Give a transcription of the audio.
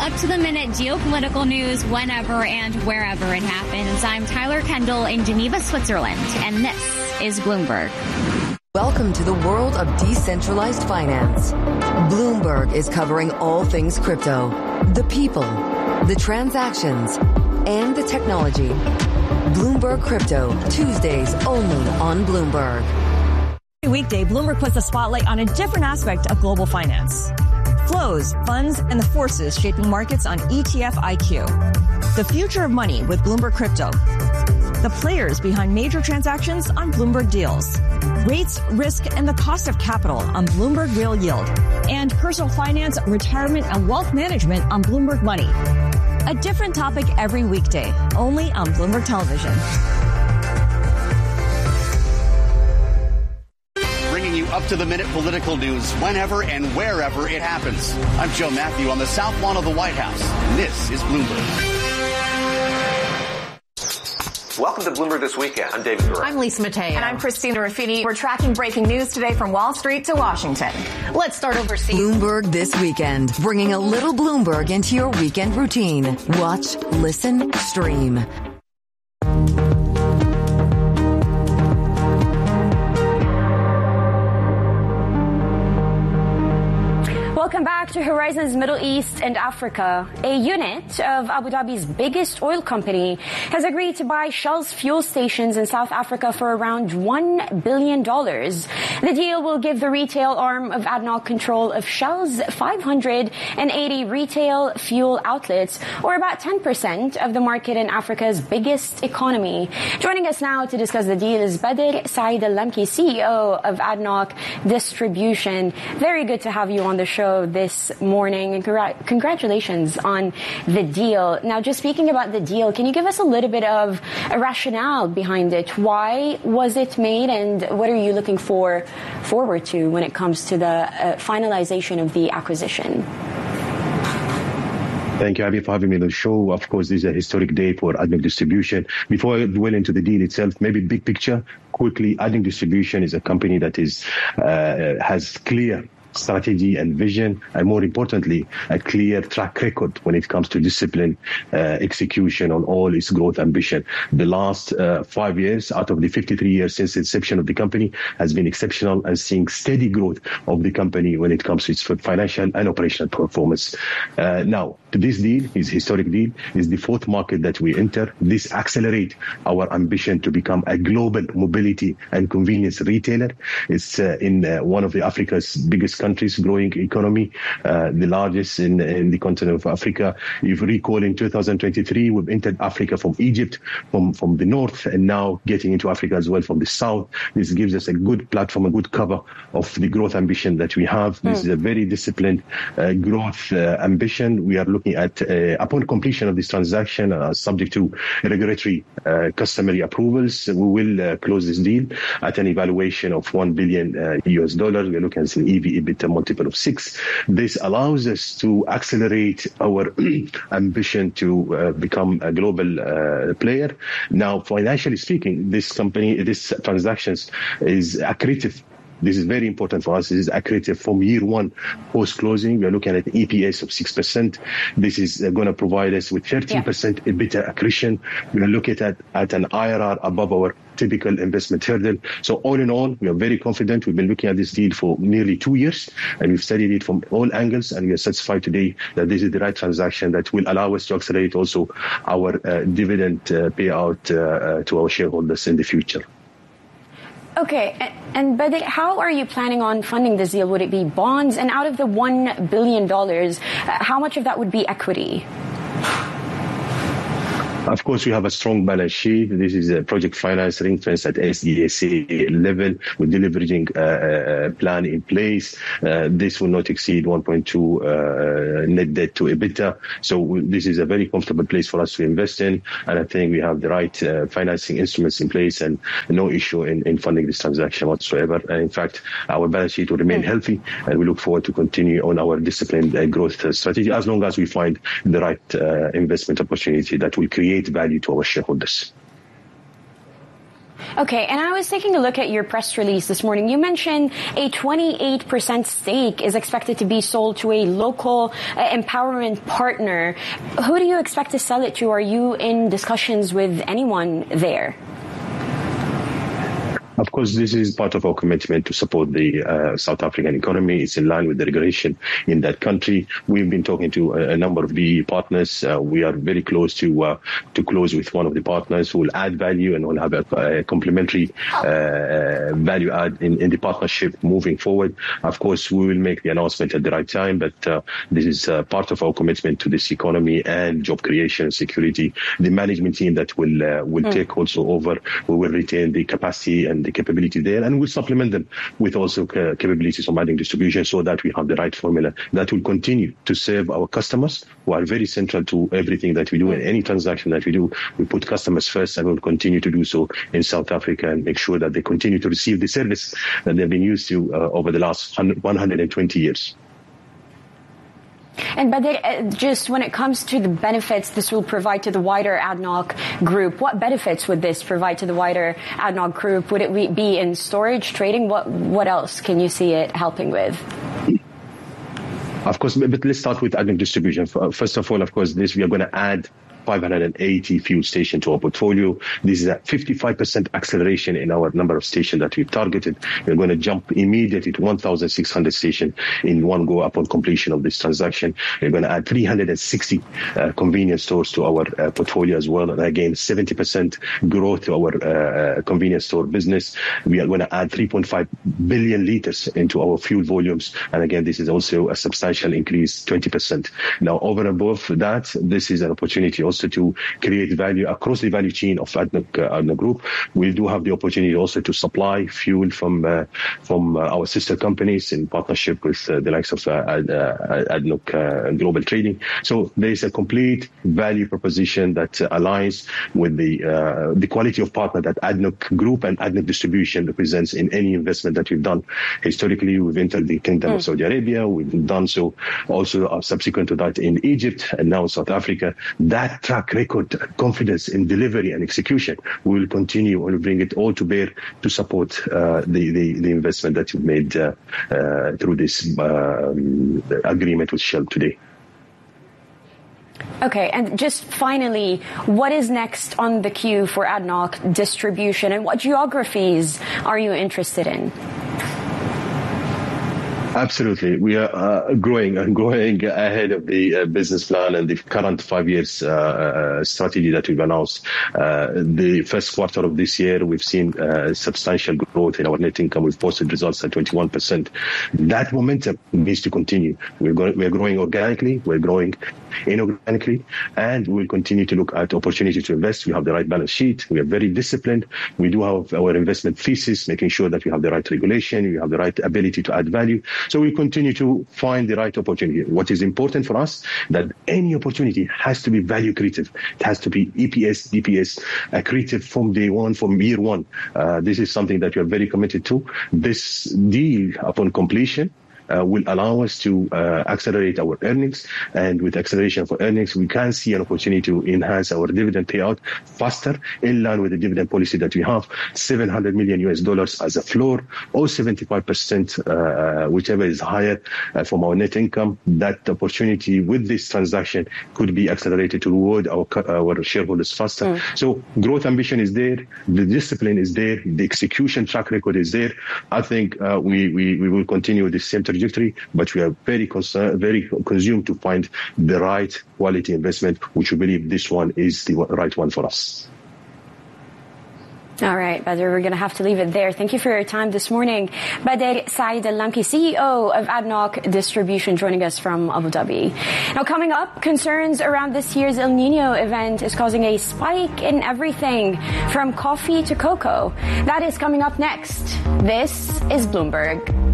up-to-the-minute geopolitical news whenever and wherever it happens. I'm Tyler Kendall in Geneva, Switzerland, and this is Bloomberg. Welcome to the world of decentralized finance. Bloomberg is covering all things crypto, the people, the transactions, and the technology. Bloomberg Crypto, Tuesdays only on Bloomberg. Every weekday, Bloomberg puts a spotlight on a different aspect of global finance. Flows, funds, and the forces shaping markets on ETF IQ. The future of money with Bloomberg Crypto. The players behind major transactions on Bloomberg Deals. Rates, risk, and the cost of capital on Bloomberg Real Yield. And personal finance, retirement, and wealth management on Bloomberg Money. A different topic every weekday, only on Bloomberg Television. Bringing you up-to-the-minute political news whenever and wherever it happens. I'm Joe Matthew on the South Lawn of the White House, and this is Bloomberg. Welcome to Bloomberg This Weekend. I'm David Gura. I'm Lisa Mateo. And I'm Christina Ruffini. We're tracking breaking news today from Wall Street to Washington. Let's start overseas. Bloomberg This Weekend, bringing a little Bloomberg into your weekend routine. Watch, listen, stream. Welcome back to Horizons Middle East and Africa. A unit of Abu Dhabi's biggest oil company has agreed to buy Shell's fuel stations in South Africa for around $1 billion. The deal will give the retail arm of ADNOC control of Shell's 580 retail fuel outlets, or about 10% of the market in Africa's biggest economy. Joining us now to discuss the deal is Bader Said Al-Lamki, CEO of ADNOC Distribution. Very good to have you on the show this morning, and congratulations on the deal. Now, just speaking about the deal, can you give us a little bit of a rationale behind it? Why was it made, and what are you looking forward to when it comes to the finalization of the acquisition? Thank you, Abby, for having me on the show. Of course, this is a historic day for ADNOC Distribution. Before I dwell into the deal itself, maybe big picture, quickly, ADNOC Distribution is a company that has clear strategy and vision, and more importantly, a clear track record when it comes to discipline, execution on all its growth ambition. The last 5 years out of the 53 years since the inception of the company has been exceptional, and seeing steady growth of the company when it comes to its financial and operational performance. Now, this deal is a historic deal, is the fourth market that we enter. This accelerates our ambition to become a global mobility and convenience retailer. It's in one of Africa's biggest countries, growing economy, the largest in the continent of Africa. If you recall, in 2023, we've entered Africa from Egypt, from the north, and now getting into Africa as well from the south. This gives us a good platform, a good cover of the growth ambition that we have. This is a very disciplined growth ambition. We are looking at, upon completion of this transaction, subject to regulatory customary approvals, we will close this deal at an evaluation of $1 billion US. We're looking at an EV/EBITDA multiple of 6. This allows us to accelerate our ambition to become a global player. Now, financially speaking, this transactions is accretive. This is very important for us. This is accretive from year one post-closing. We are looking at an EPS of 6%. This is going to provide us with 13% EBITDA accretion. We are looking at an IRR above our typical investment hurdle. So all in all, we are very confident. We've been looking at this deal for nearly 2 years, and we've studied it from all angles, and we are satisfied today that this is the right transaction that will allow us to accelerate also our dividend payout to our shareholders in the future. Okay, but how are you planning on funding this deal? Would it be bonds? And out of the $1 billion, how much of that would be equity? Of course, we have a strong balance sheet. This is a project finance ring-fence at SDSA level with deleveraging plan in place. This will not exceed 1.2 net debt to EBITDA. So this is a very comfortable place for us to invest in. And I think we have the right financing instruments in place and no issue in funding this transaction whatsoever. And in fact, our balance sheet will remain healthy, and we look forward to continue on our disciplined growth strategy as long as we find the right investment opportunity that will create value to our shareholders. Okay, and I was taking a look at your press release this morning. You mentioned a 28% stake is expected to be sold to a local empowerment partner. Who do you expect to sell it to? Are you in discussions with anyone there? Of course, this is part of our commitment to support the South African economy. It's in line with the regulation in that country. We've been talking to a number of BEE partners. We are very close to close with one of the partners who will add value and will have a complementary value add in the partnership moving forward. Of course, we will make the announcement at the right time, but this is part of our commitment to this economy and job creation and security. The management team that will take also over, we will retain the capacity and the capability there, and we'll supplement them with also capabilities of adding distribution so that we have the right formula that will continue to serve our customers, who are very central to everything that we do. And any transaction that we do, we put customers first, and we'll continue to do so in South Africa and make sure that they continue to receive the service that they've been used to over the last 120 years. And Bader, just when it comes to the benefits this will provide to the wider ADNOC group, what benefits would this provide to the wider ADNOC group? Would it be in storage, trading? What else can you see it helping with? Of course, but let's start with ADNOC distribution. First of all, of course, we are going to add 580 fuel stations to our portfolio. This is a 55% acceleration in our number of stations that we've targeted. We're going to jump immediately to 1,600 stations in one go upon completion of this transaction. We're going to add 360 convenience stores to our portfolio as well. And again, 70% growth to our convenience store business. We are going to add 3.5 billion liters into our fuel volumes. And again, this is also a substantial increase, 20%. Now, over and above that, this is an opportunity also to create value across the value chain of ADNOC Group. We do have the opportunity also to supply fuel from our sister companies in partnership with the likes of ADNOC Global Trading. So there is a complete value proposition that aligns with the quality of partner that ADNOC Group and ADNOC Distribution represents in any investment that we've done. Historically, we've entered the Kingdom of Saudi Arabia. We've done so also subsequent to that in Egypt and now South Africa. That track record, confidence in delivery and execution, we will continue and bring it all to bear to support the investment that you've made through this agreement with Shell today. Okay, and just finally, what is next on the queue for ADNOC Distribution, and what geographies are you interested in? Absolutely. We are growing ahead of the business plan and the current 5 years strategy that we've announced. The first quarter of this year, we've seen substantial growth in our net income. We've posted results at 21%. That momentum needs to continue. We're growing organically, we're growing inorganically, and we'll continue to look at opportunities to invest. We have the right balance sheet. We are very disciplined. We do have our investment thesis, making sure that we have the right regulation, we have the right ability to add value. So we continue to find the right opportunity. What is important for us, that any opportunity has to be value accretive. It has to be EPS, DPS accretive from day one, from year one. This is something that we are very committed to. This deal, upon completion, will allow us to accelerate our earnings. And with acceleration for earnings, we can see an opportunity to enhance our dividend payout faster, in line with the dividend policy that we have, $700 million as a floor, or 75%, whichever is higher from our net income. That opportunity with this transaction could be accelerated to reward our shareholders faster. So growth ambition is there, the discipline is there, the execution track record is there. I think we will continue with the same trajectory, but we are very consumed to find the right quality investment, which we believe this one is the right one for us. All right, Bader, we're going to have to leave it there. Thank you for your time this morning. Bader Saeed Al-Lamki, CEO of ADNOC Distribution, joining us from Abu Dhabi. Now, coming up, concerns around this year's El Nino event is causing a spike in everything from coffee to cocoa. That is coming up next. This is Bloomberg.